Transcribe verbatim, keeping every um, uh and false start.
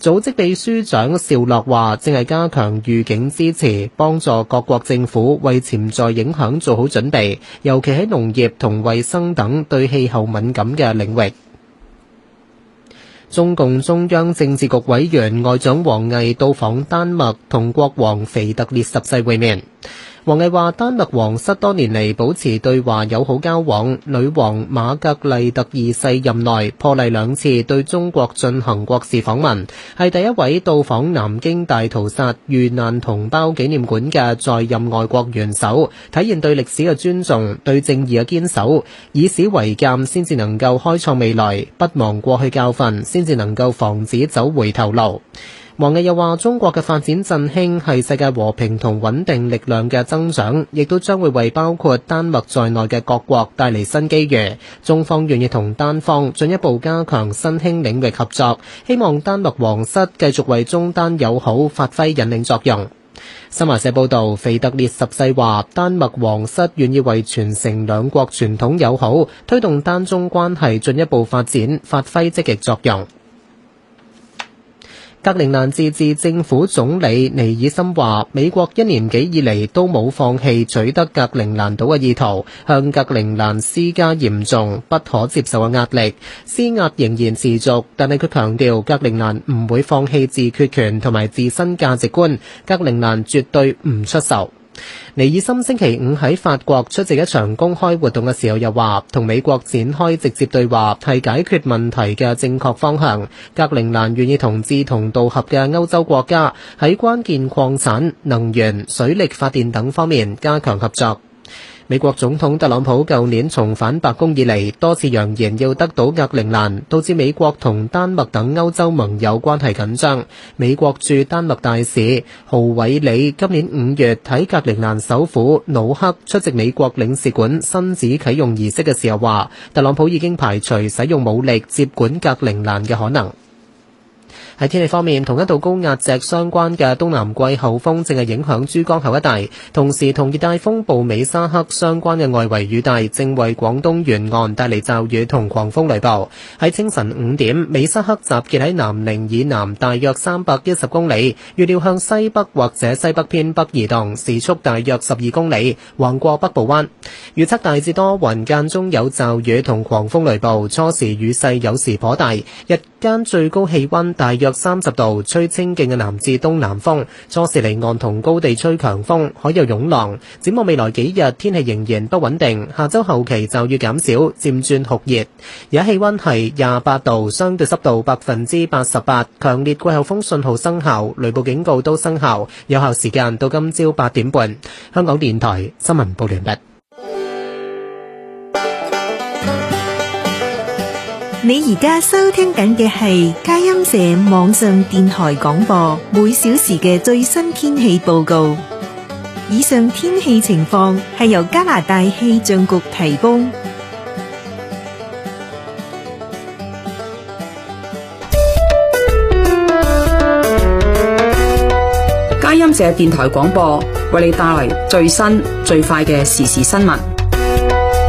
組織秘書長邵樂話，正係加強預警支持，幫助各國政府為潛在影響做好準備，尤其喺農業同衛生等對氣候敏感嘅領域。中共中央政治局委員外長王毅到訪丹麥，同國王腓特烈十世會面。王毅話，丹麥皇室多年嚟保持對華友好交往，女王瑪格麗特二世任內破例兩次對中國進行國事訪問，係第一位到訪南京大屠殺遇難同胞紀念館嘅在任外國元首，體現對歷史嘅尊重，對正義嘅堅守，以史為鑑先至能夠開創未來，不忘過去教訓先至能夠防止走回頭路。王毅又話，中國嘅發展振興係世界和平同穩定力量嘅增長，亦都將會為包括丹麥在內嘅各國帶嚟新機遇。中方願意同丹方進一步加強新興領域合作，希望丹麥皇室繼續為中丹友好發揮引領作用。新華社報道，腓特烈十世話，丹麥皇室願意為傳承兩國傳統友好，推動丹中關係進一步發展，發揮積極作用。格陵蘭自治政府總理尼爾森話，美國一年幾以嚟都冇放棄取得格陵蘭島嘅意圖，向格陵蘭施加嚴重不可接受嘅壓力，施壓仍然持續，但係佢強調格陵蘭唔會放棄自決權同埋自身價值觀，格陵蘭絕對唔出售。尼爾森星期五喺法國出席一場公開活動嘅時候又話，同美國展開直接對話係解決問題嘅正確方向。格陵蘭願意同志同道合嘅歐洲國家喺關鍵礦產、能源、水力發電等方面加強合作。美國總統特朗普舊年重返白宮以嚟，多次揚言要得到格陵蘭，導致美國同丹麥等歐洲盟友關係緊張。美國駐丹麥大使豪偉里今年五月喺格陵蘭首府努克出席美國領事館新址啟用儀式嘅時候話，特朗普已經排除使用武力接管格陵蘭嘅可能。喺天氣方面，同一道高壓脊相關嘅東南季候風正係影響珠江口一帶，同時同熱帶風暴美沙克相關嘅外圍雨帶正為廣東沿岸帶嚟驟雨同狂風雷暴。喺清晨五點，美沙克集結喺南寧以南大約三百一十公里，預料向西北或者西北偏北移動，時速大約十二公里，橫過北部灣。預測大致多雲，間中有驟雨同狂風雷暴，初時雨勢有時頗大，日間最高氣溫大約約三十度，吹清勁嘅南至東南風，初時離岸同高地吹強風，海有湧浪。展望未來幾日，天氣仍然不穩定，下周後期驟雨減少，漸轉酷熱。而家氣溫係廿八度，相對濕度百分之八十八，強烈季候風信號生效，雷暴警告都生效，有效時間到今朝八點半。香港電台新聞報完畢。 你而家收聽緊嘅係佳音社網上電台廣播，每小時嘅最新天氣報告。以上天氣情況係由加拿大氣象局提供。 佳音社電台廣播為你帶來最新最快嘅時事新聞。